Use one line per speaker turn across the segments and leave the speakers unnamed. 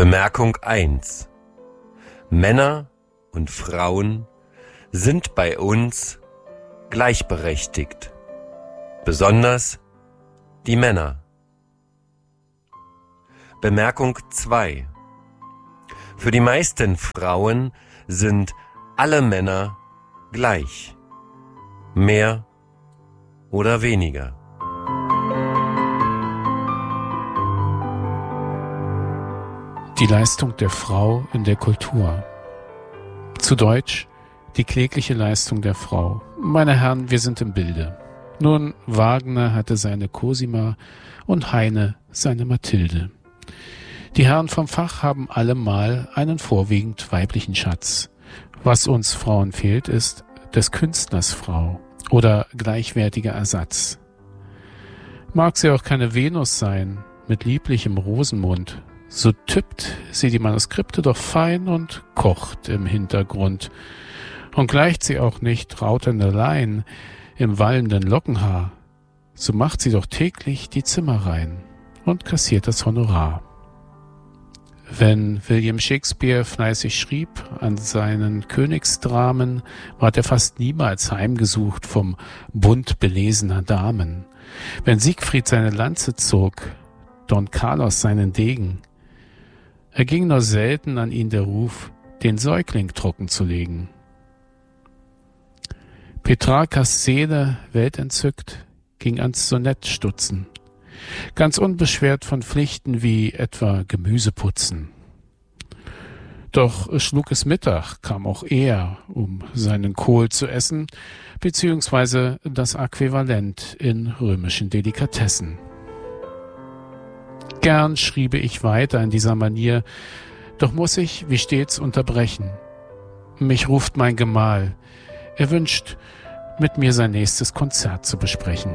Bemerkung 1. Männer und Frauen sind bei uns gleichberechtigt, besonders die Männer. Bemerkung 2. Für die meisten Frauen sind alle Männer gleich, mehr oder weniger.
Die Leistung der Frau in der Kultur. Zu Deutsch, die klägliche Leistung der Frau. Meine Herren, wir sind im Bilde. Nun, Wagner hatte seine Cosima und Heine seine Mathilde. Die Herren vom Fach haben allemal einen vorwiegend weiblichen Schatz. Was uns Frauen fehlt, ist des Künstlers Frau oder gleichwertiger Ersatz. Mag sie auch keine Venus sein, mit lieblichem Rosenmund, so tippt sie die Manuskripte doch fein und kocht im Hintergrund. Und gleicht sie auch nicht Rautenderlein im wallenden Lockenhaar, so macht sie doch täglich die Zimmer rein und kassiert das Honorar. Wenn William Shakespeare fleißig schrieb an seinen Königsdramen, ward er fast niemals heimgesucht vom Bund belesener Damen. Wenn Siegfried seine Lanze zog, Don Carlos seinen Degen, erging nur selten an ihn der Ruf, den Säugling trocken zu legen. Petrarkas Seele, weltentzückt, ging ans Sonett stutzen, ganz unbeschwert von Pflichten wie etwa Gemüseputzen. Doch schlug es Mittag, kam auch er, um seinen Kohl zu essen, beziehungsweise das Äquivalent in römischen Delikatessen. Gern schriebe ich weiter in dieser Manier, doch muss ich, wie stets, unterbrechen. Mich ruft mein Gemahl. Er wünscht, mit mir sein nächstes Konzert zu besprechen.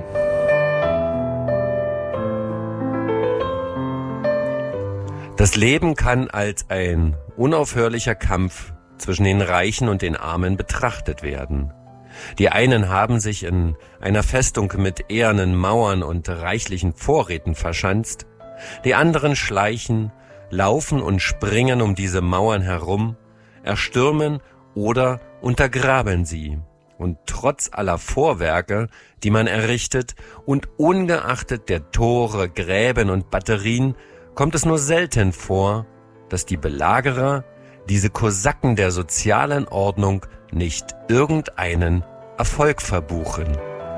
Das Leben kann als ein unaufhörlicher Kampf zwischen den Reichen und den Armen betrachtet werden. Die einen haben sich in einer Festung mit ehernen Mauern und reichlichen Vorräten verschanzt, die anderen schleichen, laufen und springen um diese Mauern herum, erstürmen oder untergraben sie. Und trotz aller Vorwerke, die man errichtet, und ungeachtet der Tore, Gräben und Batterien, kommt es nur selten vor, dass die Belagerer, diese Kosaken der sozialen Ordnung, nicht irgendeinen Erfolg verbuchen.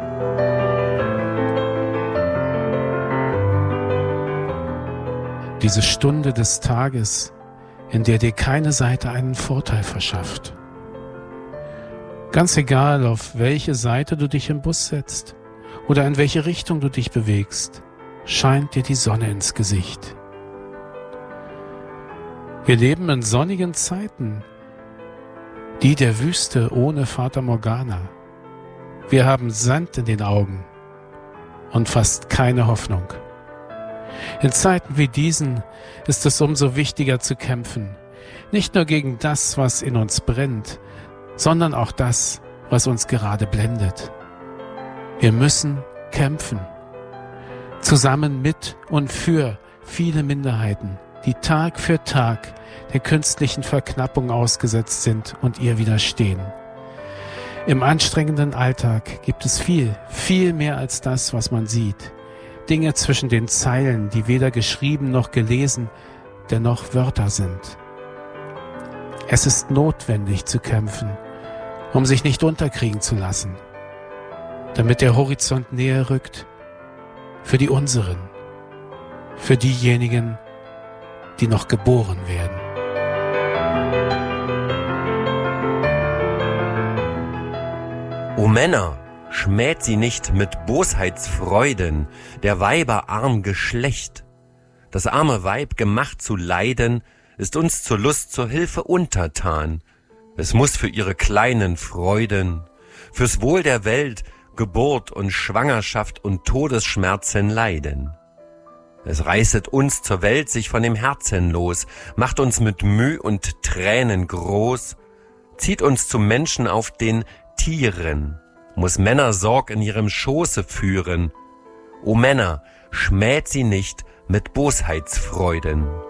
Diese Stunde des Tages, in der dir keine Seite einen Vorteil verschafft. Ganz egal, auf welche Seite du dich im Bus setzt oder in welche Richtung du dich bewegst, scheint dir die Sonne ins Gesicht. Wir leben in sonnigen Zeiten, die der Wüste ohne Fata Morgana. Wir haben Sand in den Augen und fast keine Hoffnung. In Zeiten wie diesen ist es umso wichtiger zu kämpfen, nicht nur gegen das, was in uns brennt, sondern auch das, was uns gerade blendet. Wir müssen kämpfen, zusammen mit und für viele Minderheiten, die Tag für Tag der künstlichen Verknappung ausgesetzt sind und ihr widerstehen. Im anstrengenden Alltag gibt es viel, viel mehr als das, was man sieht. Dinge zwischen den Zeilen, die weder geschrieben noch gelesen, dennoch Wörter sind. Es ist notwendig zu kämpfen, um sich nicht unterkriegen zu lassen, damit der Horizont näher rückt für die Unseren, für diejenigen, die noch geboren werden.
O Männer, schmäht sie nicht mit Bosheitsfreuden, der Weiber arm Geschlecht. Das arme Weib gemacht zu leiden, ist uns zur Lust, zur Hilfe untertan. Es muss für ihre kleinen Freuden, fürs Wohl der Welt, Geburt und Schwangerschaft und Todesschmerzen leiden. Es reißet uns zur Welt sich von dem Herzen los, macht uns mit Müh und Tränen groß, zieht uns zum Menschen auf den Tieren, muss Männer Sorg in ihrem Schoße führen. O Männer, schmäht sie nicht mit Bosheitsfreuden.